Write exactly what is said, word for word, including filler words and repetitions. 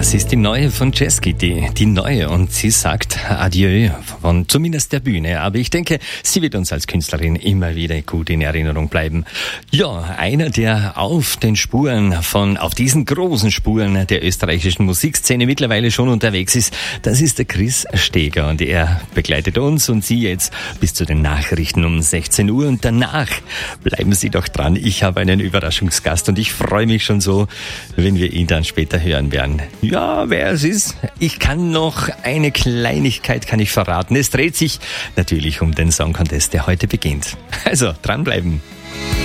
Das ist die neue von Jazz Kitty, die neue, und sie sagt Adieu von zumindest der Bühne, aber ich denke, sie wird uns als Künstlerin immer wieder gut in Erinnerung bleiben. Ja, einer, der auf den Spuren von, auf diesen großen Spuren der österreichischen Musikszene mittlerweile schon unterwegs ist, das ist der Chris Steger, und er begleitet uns und Sie jetzt bis zu den Nachrichten um sechzehn Uhr, und danach bleiben Sie doch dran. Ich habe einen Überraschungsgast und ich freue mich schon so, wenn wir ihn dann später hören werden. Ja, wer es ist? Ich kann noch eine Kleinigkeit kann ich verraten. Es dreht sich natürlich um den Song Contest, der heute beginnt. Also, dranbleiben.